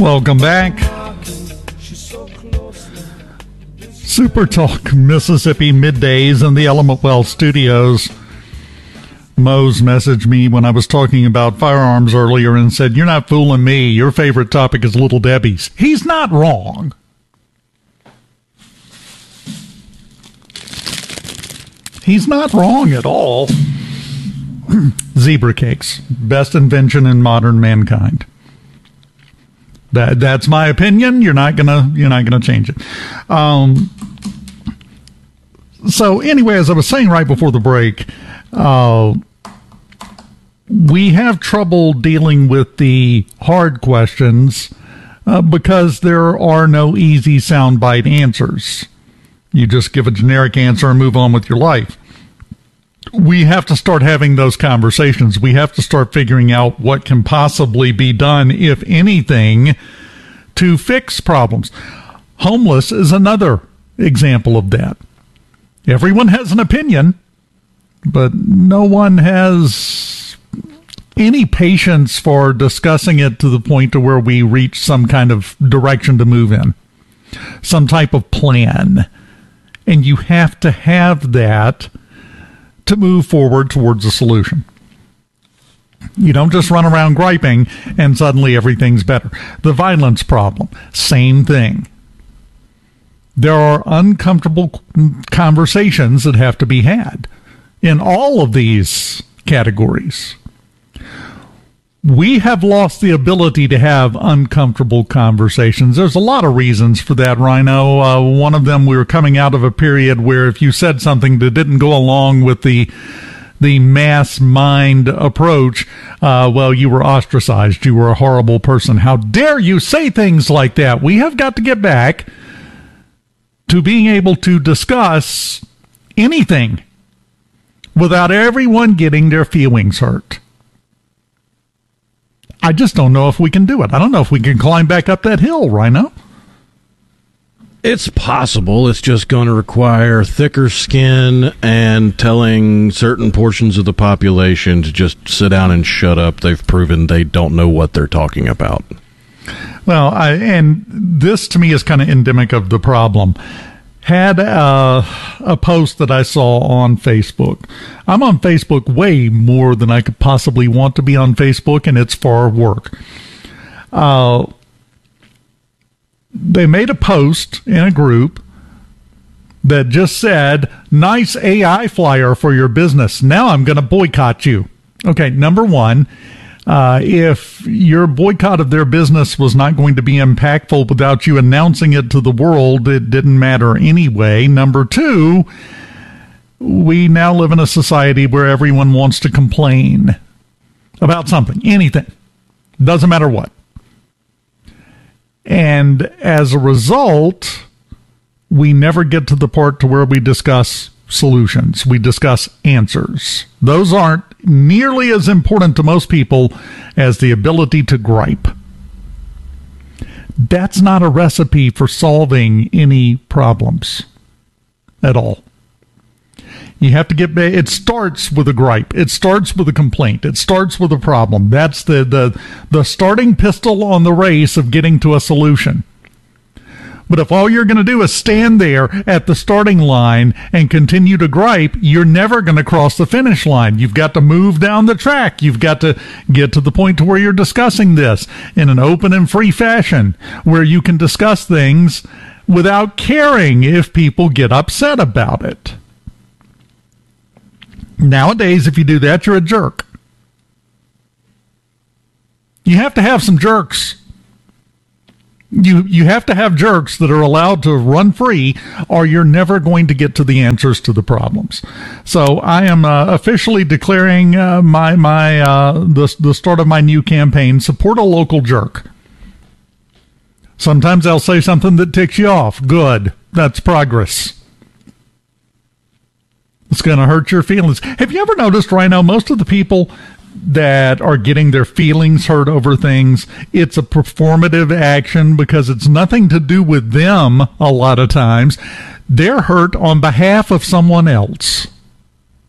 Welcome back. Super Talk Mississippi middays in the Element Wealth studios. Mose messaged me when I was talking about firearms earlier and said, "You're not fooling me. Your favorite topic is Little Debbie's." He's not wrong. He's not wrong at all. Zebra cakes, best invention in modern mankind. That's my opinion. You're not gonna change it. So anyway, as I was saying right before the break, we have trouble dealing with the hard questions because there are no easy soundbite answers. You just give a generic answer and move on with your life. We have to start having those conversations. We have to start figuring out what can possibly be done, if anything, to fix problems. Homeless is another example of that. Everyone has an opinion, but no one has any patience for discussing it to the point to where we reach some kind of direction to move in, some type of plan. And you have to have that to move forward towards a solution. You don't just run around griping and suddenly everything's better. The violence problem, same thing. There are uncomfortable conversations that have to be had in all of these categories. We have lost the ability to have uncomfortable conversations. There's a lot of reasons for that, Rhino. One of them, we were coming out of a period where if you said something that didn't go along with the mass mind approach, well, you were ostracized. You were a horrible person. How dare you say things like that? We have got to get back to being able to discuss anything without everyone getting their feelings hurt. I just don't know if we can do it. I don't know if we can climb back up that hill, Rhino. It's possible. It's just going to require thicker skin and telling certain portions of the population to just sit down and shut up. They've proven they don't know what they're talking about. Well, and this to me is kind of endemic of the problem. Had a post that I saw on Facebook. I'm on Facebook way more than I could possibly want to be on Facebook, and it's for work. They made a post in a group that just said, "Nice AI flyer for your business. Now I'm going to boycott you." Okay, number one, if your boycott of their business was not going to be impactful without you announcing it to the world, it didn't matter anyway. Number two, we now live in a society where everyone wants to complain about something, anything. Doesn't matter what. And as a result, we never get to the part to where we discuss solutions. We discuss answers. Those aren't nearly as important to most people as the ability to gripe. That's not a recipe for solving any problems at all. You have to get back. It starts with a gripe. It starts with a complaint. It starts with a problem. That's the starting pistol on the race of getting to a solution. But if all you're going to do is stand there at the starting line and continue to gripe, you're never going to cross the finish line. You've got to move down the track. You've got to get to the point to where you're discussing this in an open and free fashion, where you can discuss things without caring if people get upset about it. Nowadays, if you do that, you're a jerk. You have to have some jerks. You have to have jerks that are allowed to run free, or you're never going to get to the answers to the problems. So I am officially declaring the start of my new campaign: support a local jerk. Sometimes they'll say something that ticks you off. Good, that's progress. It's going to hurt your feelings. Have you ever noticed, Rhino, most of the people that are getting their feelings hurt over things, it's a performative action because it's nothing to do with them a lot of times. They're hurt on behalf of someone else.